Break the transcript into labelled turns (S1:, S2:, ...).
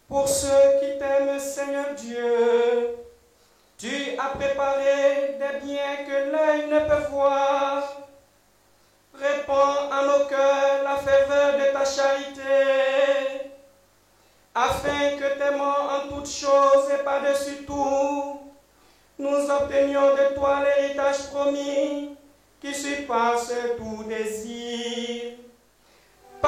S1: Pour ceux qui t'aiment, Seigneur Dieu, tu as préparé des biens que l'œil ne peut voir. Répands en nos cœurs la ferveur de ta charité, afin que t'aimant en toutes choses et par-dessus tout, nous obtenions de toi l'héritage promis qui surpasse tout désir.